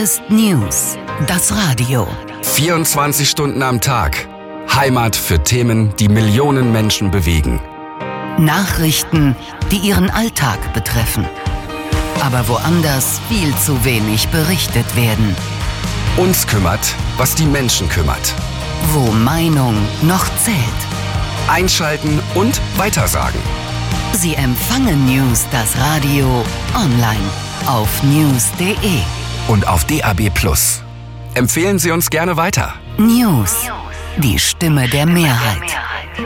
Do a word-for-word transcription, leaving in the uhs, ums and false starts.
ist News, das Radio. vierundzwanzig Stunden am Tag. Heimat für Themen, die Millionen Menschen bewegen. Nachrichten, die ihren Alltag betreffen. Aber woanders viel zu wenig berichtet werden. Uns kümmert, was die Menschen kümmert. Wo Meinung noch zählt. Einschalten und weitersagen. Sie empfangen News, das Radio, online auf news punkt de. Und auf D A B plus. Empfehlen Sie uns gerne weiter. News, die Stimme der Mehrheit.